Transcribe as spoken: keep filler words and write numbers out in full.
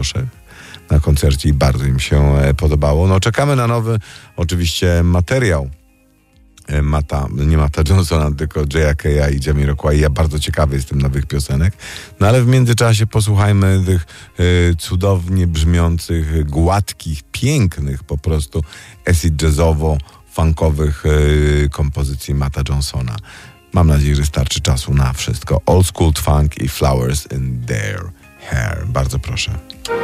na koncercie i bardzo im się podobało. No czekamy na nowy oczywiście materiał Mata, nie Mata Johnsona, tylko Jaya Keya i Jamiroquai. Ja bardzo ciekawy jestem nowych piosenek. No ale w międzyczasie posłuchajmy tych y, cudownie brzmiących, gładkich, pięknych po prostu acid jazzowo funkowych y, kompozycji Mata Johnsona. Mam nadzieję, że starczy czasu na wszystko. Old School Funk i Flowers in Their Hair. Bardzo proszę.